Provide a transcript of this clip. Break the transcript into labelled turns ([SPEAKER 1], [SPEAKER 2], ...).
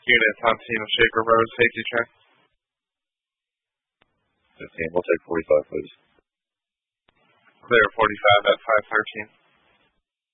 [SPEAKER 1] unit, Tontino Shaker Road, safety check.
[SPEAKER 2] 15, we'll take 45, please.
[SPEAKER 1] Clear 45 at 513.